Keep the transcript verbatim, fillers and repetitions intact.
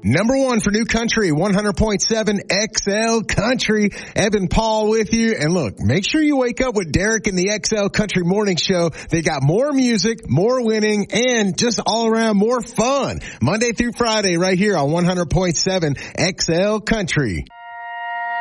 Number one for new country, one hundred point seven X L Country. Evan Paul with you. And look, make sure you wake up with Derek and the X L Country Morning Show. They got more music, more winning, and just all around more fun. Monday through Friday right here on one hundred point seven X L Country.